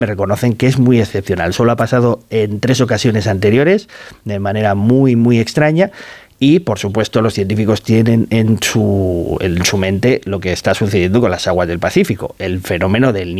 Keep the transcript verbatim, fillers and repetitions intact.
reconocen que es muy excepcional. Solo ha pasado en tres ocasiones anteriores, de manera muy, muy extraña. Y, por supuesto, los científicos tienen en su, en su mente lo que está sucediendo con las aguas del Pacífico, el fenómeno del